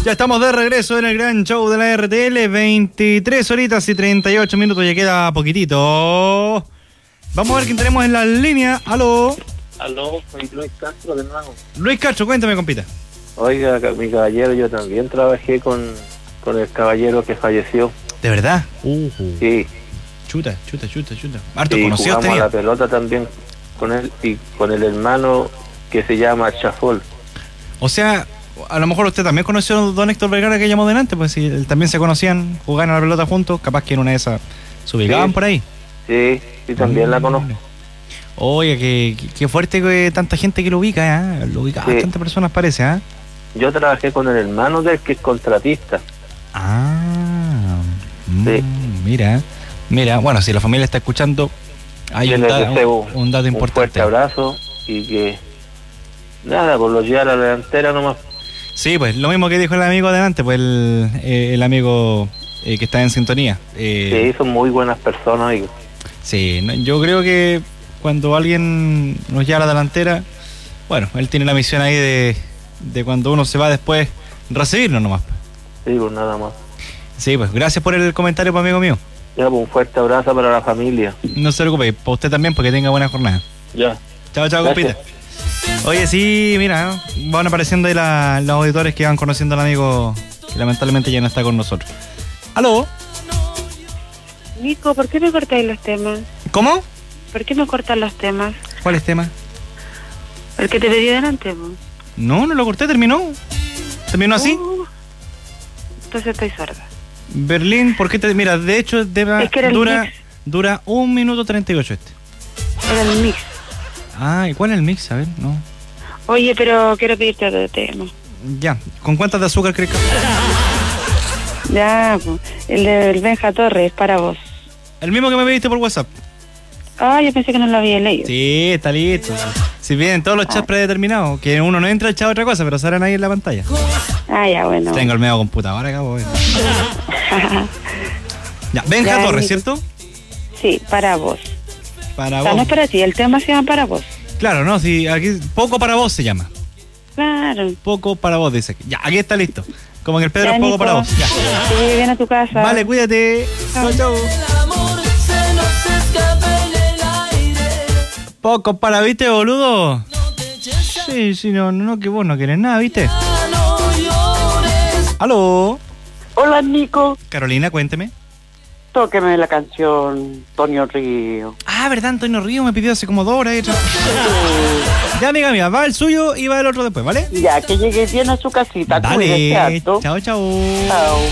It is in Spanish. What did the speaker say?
Ya estamos de regreso en el gran show de la RTL, 23 horitas y 38 minutos, ya queda poquitito. Vamos a ver quién tenemos en la línea. Aló. Aló, soy Luis Castro de nuevo. Luis Castro, cuéntame, compita. Oiga, mi caballero, yo también trabajé con el caballero que falleció. ¿De verdad? Sí. Chuta. Harto y conocidos jugamos tenía. a la pelota también con él y con el hermano que se llama Chafol. O sea, a lo mejor usted también conoció a don Héctor Vergara que llamó delante, pues si también se conocían, jugaban a la pelota juntos, capaz que en una de esas se ubicaban por ahí. Sí, también la conozco. Oye, qué fuerte que tanta gente que lo ubica, ¿eh? Lo ubica bastantes personas parece, ¿eh? Yo trabajé con el hermano del que es contratista. Sí. Mira, bueno, si la familia está escuchando, hay un dato importante. Un fuerte abrazo y que nada, por lo llevar a la delantera nomás. Sí, pues lo mismo que dijo el amigo adelante, pues el amigo que está en sintonía. Sí, son muy buenas personas. Amigo. Sí, yo creo que cuando alguien nos lleva a la delantera, bueno, él tiene la misión ahí de cuando uno se va después recibirlo nomás. Sí, pues nada más. Sí, pues gracias por el comentario, pues, amigo mío. Ya, pues un fuerte abrazo para la familia. No se preocupe, para usted también, porque tenga buena jornada. Ya. Chao, compita. Oye, sí, mira, van apareciendo ahí los auditores que van conociendo al amigo que lamentablemente ya no está con nosotros. ¿Aló? Nico, ¿por qué me cortáis los temas? ¿Cómo? ¿Por qué me cortan los temas? ¿Cuál es tema? El que te pedí delante, po. No lo corté, terminó. ¿Terminó así? Entonces estoy sorda. Berlín, ¿por qué te...? Mira, de hecho, Es que era dura 1 minuto 38 este. Era el mix. Ah, ¿y cuál es el mix? A ver, no. Oye, pero quiero pedirte otro tema. Ya, ¿con cuántas de azúcar crees que...? Ya, pues, el del Benja Torres, para vos. El mismo que me pediste por WhatsApp. Ah, yo pensé que no lo había leído. Sí, está listo. Si vienen todos los chats predeterminados, que uno no entra a echar otra cosa, pero salen ahí en la pantalla. Ah, ya, bueno. Tengo el medio computador acá, pues. Ya, Benja Torres, ¿cierto? Sí, para vos. Para vos. vos. No es para ti, el tema se llama para vos. Claro, no, sí, aquí poco para vos se llama. Claro. Poco para vos, dice. Ya, aquí está listo. Como en el Pedro, ya, poco Nico, para vos. Ya. Que llegue bien a tu casa. Vale, cuídate. Chau. Poco para, ¿viste, boludo? Sí, no, que vos no querés nada, ¿viste? ¿Aló? Hola, Nico. Carolina, cuénteme. Tóqueme la canción Antonio Río. Ah, ¿verdad? Antonio Río me pidió hace como 2 horas. Ya, amiga mía, va el suyo y va el otro después, ¿vale? Ya, que llegue bien a su casita. Dale, Cuídese harto. chao. Chao.